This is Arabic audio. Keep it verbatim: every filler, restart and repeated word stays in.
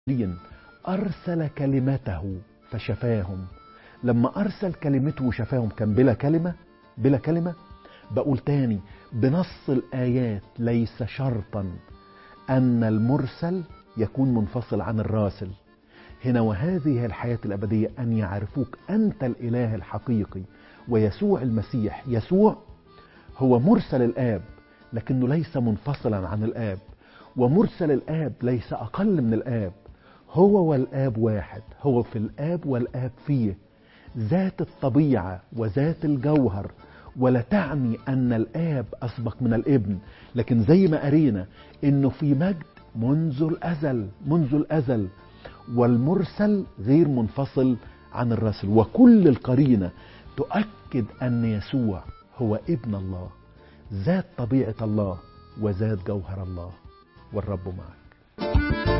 أرسل كلمته فشفاهم. لما أرسل كلمته وشفاهم كان بلا كلمة بلا كلمة بقول تاني بنص الآيات ليس شرطا أن المرسل يكون منفصل عن الراسل. هنا وهذه هي الحياة الأبدية، أن يعرفوك أنت الإله الحقيقي ويسوع المسيح. يسوع هو مرسل الآب لكنه ليس منفصلا عن الآب، ومرسل الآب ليس أقل من الآب. هو والآب واحد، هو في الآب والآب فيه، ذات الطبيعة وذات الجوهر. ولا تعني أن الآب أسبق من الابن، لكن زي ما قرينا إنه في مجد منذ الأزل منذ الأزل، والمرسل غير منفصل عن الرسل. وكل القرينة تؤكد أن يسوع هو ابن الله، ذات طبيعة الله وذات جوهر الله. والرب معك.